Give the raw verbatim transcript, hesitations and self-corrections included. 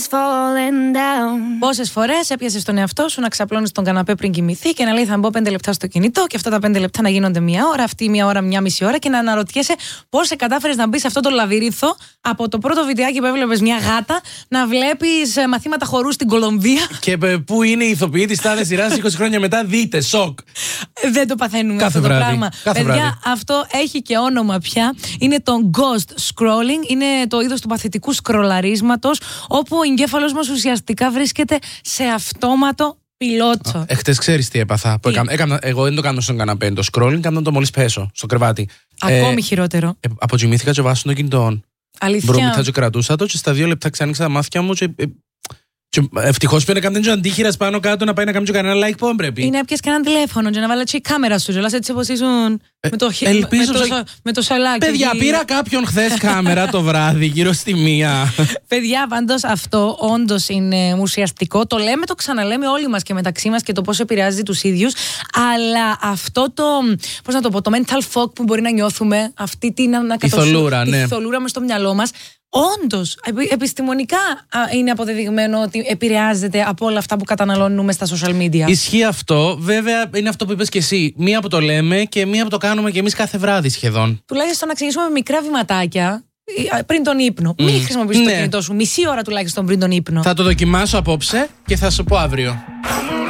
Πόσες φορές έπιασες τον εαυτό σου να ξαπλώνεις τον καναπέ πριν κοιμηθεί και να λέει θα μπω πέντε λεπτά στο κινητό και αυτά τα πέντε λεπτά να γίνονται μία ώρα, αυτή μία ώρα, μία μισή ώρα και να αναρωτιέσαι πώς σε κατάφερες να μπει σε αυτό το λαβύρινθο από το πρώτο βιντεάκι που έβλεπες μια γάτα να βλέπεις μαθήματα χορού στην Κολομβία. Και πού είναι η ηθοποιή της τάδε σειράς είκοσι χρόνια μετά, δείτε, σοκ. Δεν το παθαίνουμε κάθε αυτό βράδυ, το πράγμα. κάθε Παιδιά, βράδυ. αυτό έχει και όνομα πια. Είναι το ghost scrolling. Είναι το είδος του παθητικού σκρολαρίσματος, όπου ο εγκέφαλος μας ουσιαστικά βρίσκεται σε αυτόματο πιλότσο. Εχθές ξέρεις τι έπαθα. Που έκανα, έκανα, εγώ δεν το κάνω στον καναπέ. Το scrolling κάνω το μόλις πέσω στο κρεβάτι. Ακόμη ε, χειρότερο. Ε, αποκοιμήθηκα και βάσω το κινητό. Αλήθεια. Μπρομίτσα και κρατούσα το και στα δύο λεπτά ξανοίξα τα μάτια μου και... Ε, Και ευτυχώς που είναι κάποιον και αντίχειρας πάνω κάτω να πάει να κάνει και κανένα like που πρέπει. Ή να πιες κανένα τηλέφωνο και να βάλεις και η κάμερα σου. Ζελάς έτσι όπως ήσουν ε, με το, ελπίζω με το, σε... με το σαλάκι. Παιδιά, εκεί. πήρα κάποιον χθες κάμερα το βράδυ γύρω στη μία. Παιδιά, πάντως αυτό όντως είναι ουσιαστικό. Το λέμε, το ξαναλέμε όλοι μας και μεταξύ μας και το πώς επηρεάζει τους ίδιους. Αλλά αυτό το, πώς να το πω, το mental fog που μπορεί να νιώθουμε, αυτή την θολούρα, ναι. θολούρα μες στο μυαλό μας. Όντως, επιστημονικά είναι αποδεδειγμένο ότι επηρεάζεται από όλα αυτά που καταναλώνουμε στα social media. Ισχύει αυτό. Βέβαια, είναι αυτό που είπες και εσύ. Μία που το λέμε και μία που το κάνουμε και εμείς κάθε βράδυ σχεδόν. Τουλάχιστον να ξεκινήσουμε με μικρά βηματάκια πριν τον ύπνο. Mm. Μην χρησιμοποιήσεις ναι. το κινητό σου μισή ώρα τουλάχιστον πριν τον ύπνο. Θα το δοκιμάσω απόψε και θα σου πω αύριο.